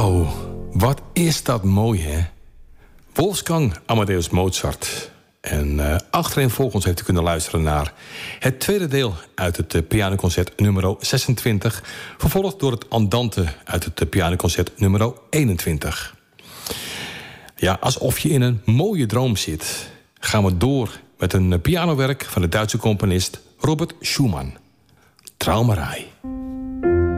Oh, wat is dat mooi, hè? Wolfgang Amadeus Mozart. En achtereenvolgens heeft u kunnen luisteren naar het tweede deel uit het pianoconcert nummer 26... vervolgd door het andante uit het pianoconcert nummer 21. Ja, alsof je in een mooie droom zit, gaan we door met een pianowerk van de Duitse componist Robert Schumann. Traumerei.